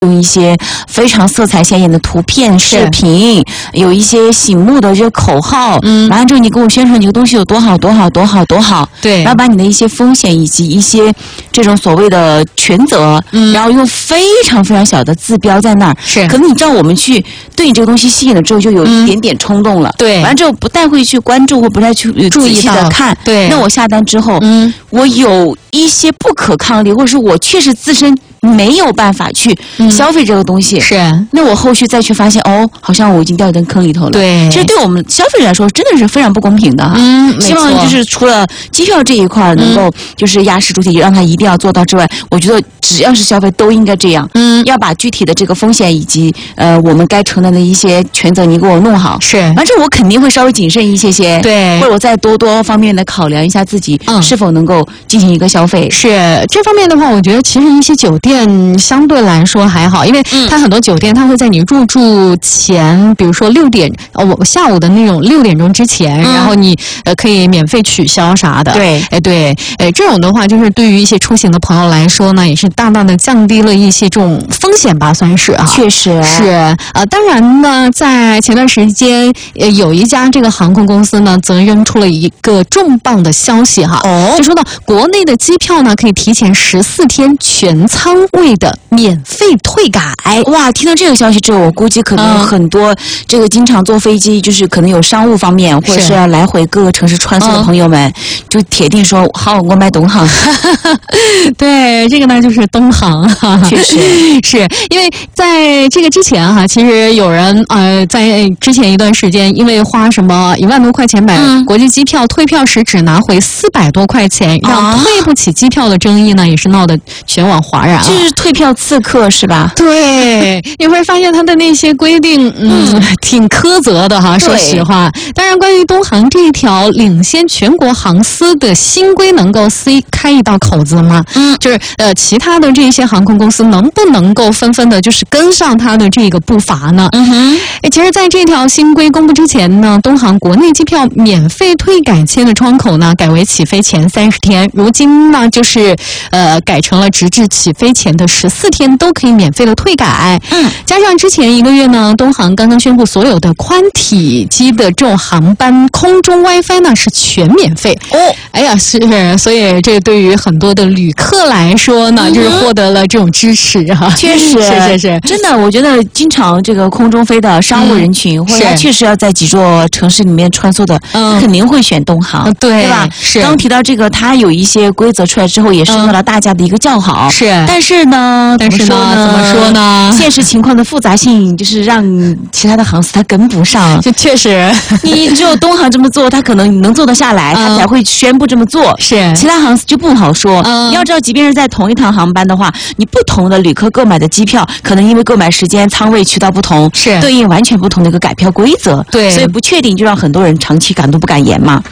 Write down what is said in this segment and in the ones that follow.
用一些非常色彩鲜艳的图片、视频，有一些醒目的这个口号，完了之后你跟我宣传你这个东西有多好多好多好多好， 对， 然后把你的一些风险以及一些这种所谓的权责，然后用非常非常小的字标在那儿， 是， 可能你知道我们去对你这个东西吸引了之后，就有一点点冲动了， 对， 完了之后不太会去关注或不太去注意的看， 对， 那我下单之后，我有一些不可抗力，或者是我确实自身没有办法去消费这个东西， 是， 那我后续再去发现，哦，好像我已经掉进坑里头了。 对， 其实对我们消费者来说，真的是非常不公平的哈。希望就是除了机票这一块能够就是压实主体，让它一定要做到之外，我觉得只要是消费都应该这样。要把具体的这个风险以及我们该承担的一些权责，你给我弄好。 是， 反正我肯定会稍微谨慎一些些， 对， 或者我再多方面的考量一下自己是否能够进行一个消费。 是这方面的话，我觉得其实一些酒店相对来说还好，因为它很多酒店它会在你入住前，比如说我下午的那种6点钟之前，然后你可以免费取消啥的。 对， 对，这种的话就是对于一些出行的朋友来说呢，也是大大的降低了一些这种风险吧，算是啊。 确实是当然呢，在前段时间有一家这个航空公司呢，则扔出了一个重磅的消息哈，就说到国内的机票呢可以提前14天全舱位的免费退改。 哇，听到这个消息之后，我估计可能很多这个经常坐飞机，就是可能有商务方面或者是要来回各个城市穿梭的朋友们，就铁定说好，我买东航。 对，这个呢就是东航哈， 确实是因为在这个之前哈，其实有人在之前一段时间，因为花什么1万多块钱买国际机票，退票时只拿回400多块钱，让退不起机票的争议呢，也是闹得全网哗然。 这是退票刺客是吧？ 对，你会发现它的那些规定，挺苛责的哈。说实话，当然，关于东航这一条领先全国航司的新规，能够开一道口子吗？就是其他的这些航空公司能不能够纷纷的，就是跟上它的这个步伐呢？其实，在这条新规公布之前呢，东航国内机票免费退改签的窗口呢，改为起飞前30天，如今呢，就是改成了直至起飞前的14天都可以免费的退改。加上之前1个月呢，东航刚刚宣布所有的宽体机的这种航班空中 WiFi 呢是全免费。哎呀，是，所以这对于很多的旅客来说呢，就是获得了这种支持哈。 确实， 是， 真的，我觉得经常这个空中飞的商务人群，或者他确实要在几座城市里面穿梭的，肯定会选东航，对吧？ 是。 刚提到这个，它有一些规则出来之后，也受到了大家的一个叫好。 是。 但是呢，怎么说呢？现实情况的复杂性就是让其他的航司它跟不上。 这确实， 你只有东航这么做，它可能能做得下来，它才会宣布这么做。 是。 其他航司就不好说。你要知道，即便是在同一趟航班的话，你不同的旅客购买的机票，可能因为购买时间、舱位、渠道不同， 是对应完全不同的一个改票规则。 对， 所以不确定就让很多人长期敢怒不敢言嘛。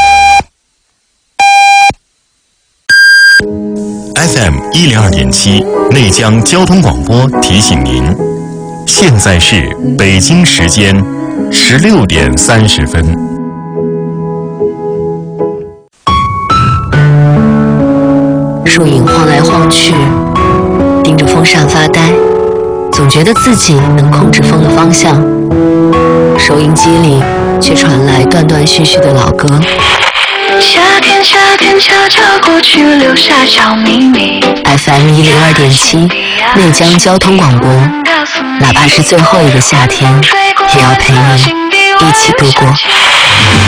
FM 102.7内江交通广播提醒您，现在是北京时间16点30分。 树影晃来晃去，盯着风扇发呆，总觉得自己能控制风的方向。收音机里却传来断断续续的老歌。 夏天悄悄过去，留下小秘密。 FM 102.7内江交通广播，哪怕是最后一个夏天，也要陪你一起度过。